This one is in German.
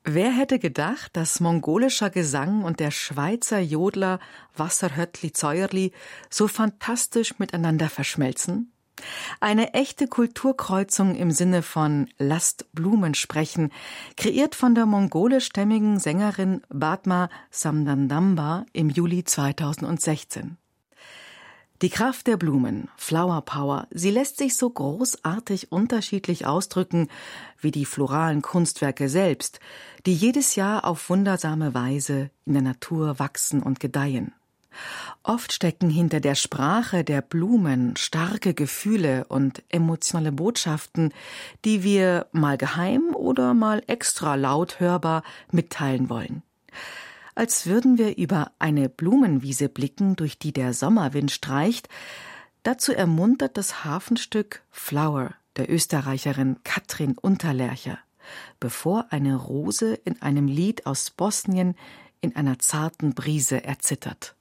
Wer hätte gedacht, dass mongolischer Gesang und der Schweizer Jodler Wasserhöttli Zäuerli so fantastisch miteinander verschmelzen? Eine echte Kulturkreuzung im Sinne von lasst Blumen sprechen, kreiert von der mongolischstämmigen Sängerin Batma Samdandamba im Juli 2016. Die Kraft der Blumen, Flower Power, sie lässt sich so großartig unterschiedlich ausdrücken wie die floralen Kunstwerke selbst, die jedes Jahr auf wundersame Weise in der Natur wachsen und gedeihen. Oft stecken hinter der Sprache der Blumen starke Gefühle und emotionale Botschaften, die wir mal geheim oder mal extra laut hörbar mitteilen wollen. Als würden wir über eine Blumenwiese blicken, durch die der Sommerwind streicht. Dazu ermuntert das Hafenstück Flower der Österreicherin Katrin Unterlercher, bevor eine Rose in einem Lied aus Bosnien in einer zarten Brise erzittert.